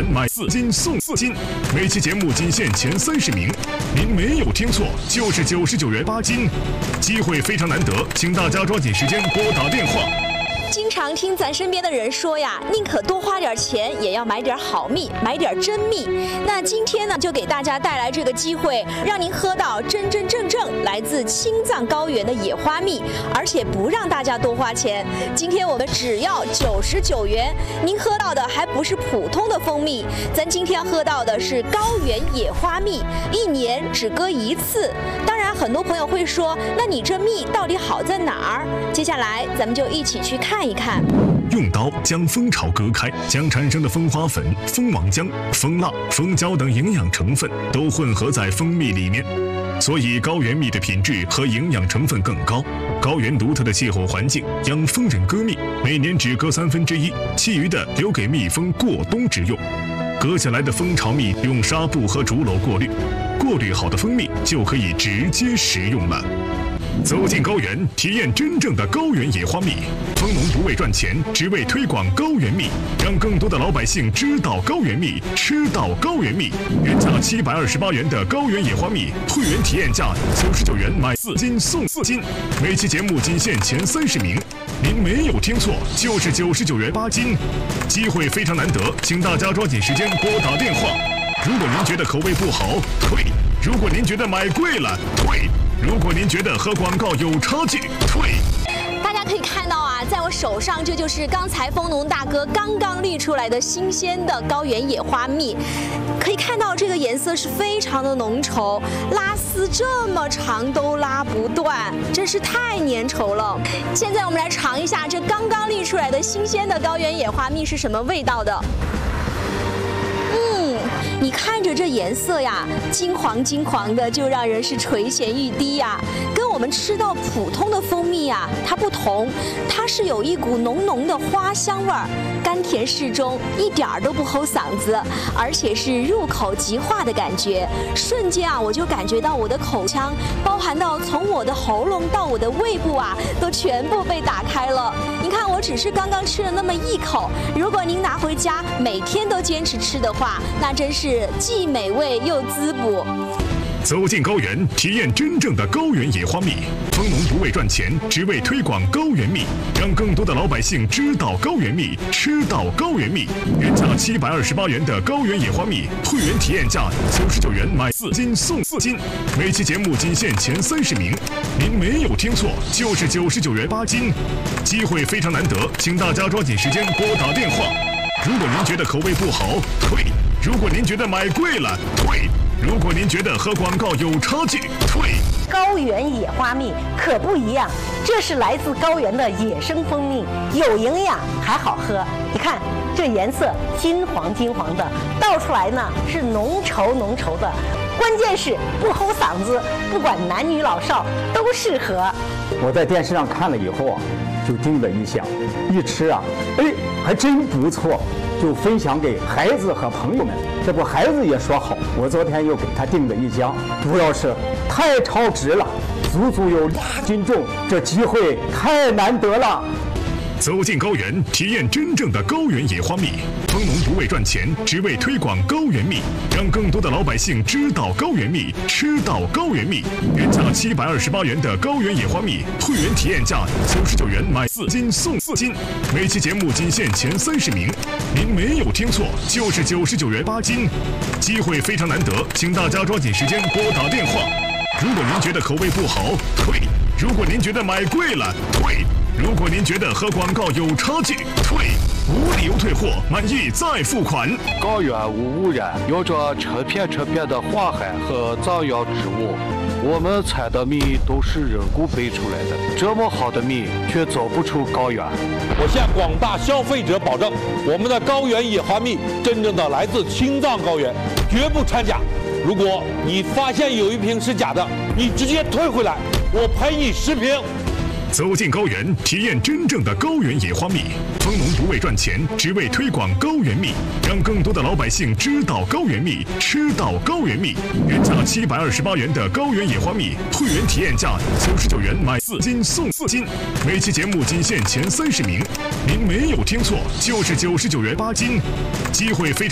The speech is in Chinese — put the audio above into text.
买4斤送4斤。每期节目仅限前30名，您没有听错，就是99元8斤，机会非常难得，请大家抓紧时间拨打电话。 经常听咱身边的人说呀，宁可多花点钱，也要买点好蜜，买点真蜜。那今天呢，就给大家带来这个机会，让您喝到真真正正来自青藏高原的野花蜜，而且不让大家多花钱。今天我们只要99元，您喝到的还不是普通的蜂蜜，咱今天喝到的是高原野花蜜，1年只割1次。当然，很多朋友会说，那你这蜜到底好在哪儿？接下来咱们就一起去看一看。 用刀将蜂巢割开，将产生的蜂花粉、蜂王浆、蜂蜡、蜂胶等营养成分都混合在蜂蜜里面，所以高原蜜的品质和营养成分更高。高原独特的气候环境让蜂人割蜜每年只割1/3，其余的留给蜜蜂过冬之用。割下来的蜂巢蜜用纱布和竹篓过滤，过滤好的蜂蜜就可以直接食用了。走进高原，体验真正的高原野花蜜。蜂农不为赚钱，只为推广高原蜜，让更多的老百姓知道高原蜜，吃到高原蜜。原价728元的高原野花蜜，会员体验价99元买4斤送4斤。每期节目仅限前30名，您没有听错，就是99元8斤，机会非常难得，请大家抓紧时间拨打电话。如果您觉得口味不好，退；如果您觉得买贵了，退；如果您觉得和广告有差距，退。 大家可以看到啊，在我手上，这就是刚才蜂农大哥刚刚滤出来的新鲜的高原野花蜜。可以看到这个颜色是非常的浓稠，拉丝这么长都拉不断，真是太粘稠了。现在我们来尝一下这刚刚滤出来的新鲜的高原野花蜜是什么味道的。你看着这颜色呀，金黄金黄的，就让人是垂涎欲滴呀。跟我们吃到普通的蜂蜜呀，它不同，它是有一股浓浓的花香味儿，甘甜适中，一点儿都不齁嗓子，而且是入口即化的感觉。瞬间啊，我就感觉到我的口腔，包含到从我的喉咙到我的胃部啊，都全部被打开了。你看，我只是刚刚吃了那么1口，如果您拿回家每天都坚持吃的话，那真是既美味又滋补。 走进高原，体验真正的高原野花蜜。蜂农不为赚钱，只为推广高原蜜，让更多的老百姓知道高原蜜，吃到高原蜜。原价728元的高原野花蜜，会员体验价99元买4斤送4斤。每期节目仅限前30名，您没有听错，就是99元8斤，机会非常难得，请大家抓紧时间拨打电话。如果您觉得口味不好，退；如果您觉得买贵了，退；如果您觉得和广告有差距，退。 高原野花蜜可不一样，这是来自高原的野生蜂蜜，有营养还好喝。你看这颜色金黄金黄的，倒出来呢是浓稠浓稠的，关键是不齁嗓子，不管男女老少都适合。 我在电视上看了以后啊，就叮了一下，一吃啊，哎，还真不错，就分享给孩子和朋友们。这不，孩子也说好，我昨天又给他订了一箱，主要是太超值了，足足有2斤重，这机会太难得了。 走进高原，体验真正的高原野花蜜。蜂农不为赚钱，只为推广高原蜜，让更多的老百姓知道高原蜜，吃到高原蜜。原价728元的高原野花蜜，会员体验价99元买4斤送4斤。每期节目仅限前30名，您没有听错，就是99元8斤，机会非常难得，请大家抓紧时间拨打电话。如果您觉得口味不好，退；如果您觉得买贵了，退；如果您觉得和广告有差距，退。无理由退货，满意再付款。 高原无污染，有着成片的花海和藏药植物，我们采的蜜都是人工培出来的，这么好的蜜却走不出高原。 我向广大消费者保证，我们的高原野花蜜真正的来自青藏高原，绝不掺假。如果你发现有一瓶是假的，你直接退回来，我赔你10瓶。 走进高原，体验真正的高原野花蜜。蜂农不为赚钱，只为推广高原蜜，让更多的老百姓知道高原蜜，吃到高原蜜。原价728元的高原野花蜜，会员体验价99元买4斤送4斤。每期节目仅限前30名，您没有听错，就是99元8斤，机会非常。